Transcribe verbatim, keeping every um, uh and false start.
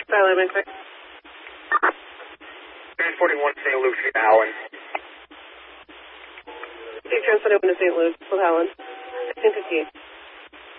Skyline, Mesa. nine forty-one Saint Lucie, Allen. Steve transmitted to Saint Louis with Allen. fifteen fifty-eight.